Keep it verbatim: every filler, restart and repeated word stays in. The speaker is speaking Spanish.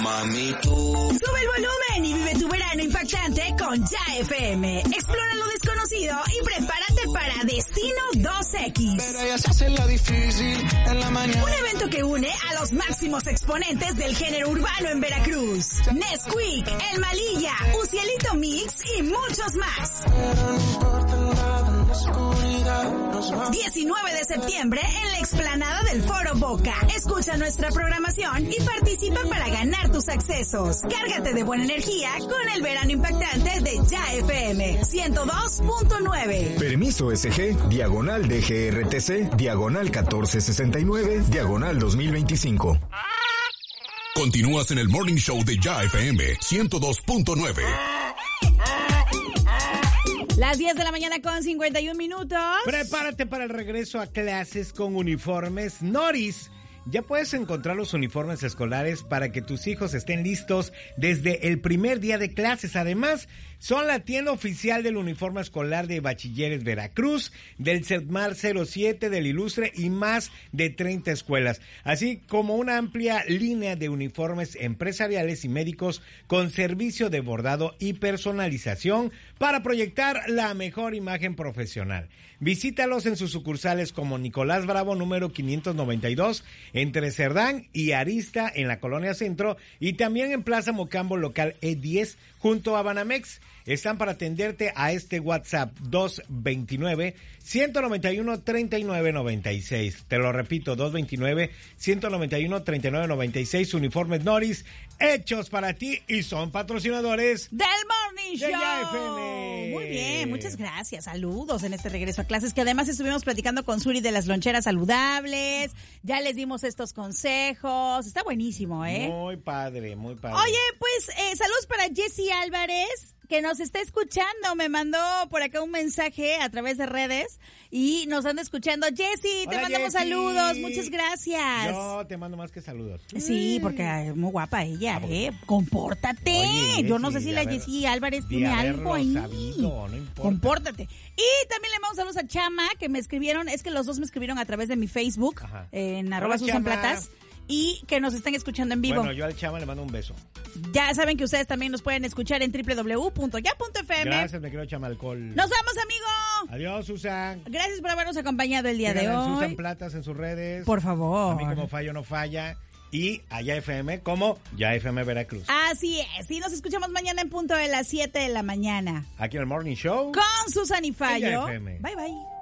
mami, tú. Sube el volumen y vive tu verano impactante con Ya F M. Explora lo desconocido y prepárate para Destino dos equis. Pero ella se hace la difícil en la mañana. Un evento que une a los máximos exponentes del género urbano en Veracruz. Nesquik, El Malilla, Ucielito Mix y muchos más. diecinueve de septiembre en la explanada del Foro Boca. Escucha nuestra programación y participa para ganar tus accesos. Cárgate de buena energía con el verano impactante de Ya F M ciento dos punto nueve. Permiso S G, diagonal D G R T C, diagonal catorce sesenta y nueve, diagonal dos mil veinticinco. Continúas en el Morning Show de Ya F M ciento dos punto nueve. Las diez de la mañana con cincuenta y un minutos. Prepárate para el regreso a clases con uniformes Noris. Ya puedes encontrar los uniformes escolares para que tus hijos estén listos desde el primer día de clases. Además, son la tienda oficial del uniforme escolar de Bachilleres Veracruz, del CEDMAR cero siete, del Ilustre y más de treinta escuelas, así como una amplia línea de uniformes empresariales y médicos con servicio de bordado y personalización para proyectar la mejor imagen profesional. Visítalos en sus sucursales como Nicolás Bravo número quinientos noventa y dos, entre Cerdán y Arista en la Colonia Centro, y también en Plaza Mocambo local E diez junto a Banamex. Están para atenderte a este WhatsApp dos veintinueve, ciento noventa y uno, treinta y nueve noventa y seis. Te lo repito, dos veintinueve, ciento noventa y uno, treinta y nueve noventa y seis. Uniformes Noris, hechos para ti y son patrocinadores del Morning Show. De Ya F M. Muy bien, muchas gracias. Saludos en este regreso a clases, que además estuvimos platicando con Suri de las loncheras saludables. Ya les dimos estos consejos. Está buenísimo, ¿eh? Muy padre, muy padre. Oye, pues eh, saludos para Jessy Álvarez, que nos está escuchando. Me mandó por acá un mensaje a través de redes y nos anda escuchando. Jessy, te Hola, mandamos Jessy. saludos. Muchas gracias. Yo te mando más que saludos. Sí, porque es muy guapa ella, ¿eh? Compórtate. Oye, Yo no Jessy, sé si de la haber- Jessy Álvarez de tiene haberlo algo ahí. sabido, no importa. Compórtate. Y también le mandamos saludos a Chama, que me escribieron, es que los dos me escribieron a través de mi Facebook, Ajá. en arroba Hola, Susan Chama. Platas, y que nos están escuchando en vivo. Bueno, yo al Chama le mando un beso. Ya saben que ustedes también nos pueden escuchar en doble u doble u doble u punto ya punto f m. Gracias, me quiero Chama Alcohol. Nos vamos, amigo. Adiós, Susan. Gracias por habernos acompañado el día de Síganla en hoy. Susan Platas en sus redes. Por favor. A mí como fallo no falla. Y a Ya F M como Ya F M Veracruz. Así es. Y nos escuchamos mañana en punto de las siete de la mañana. Aquí en el Morning Show. Con Susan y Fallo. En Ya F M. Bye, bye.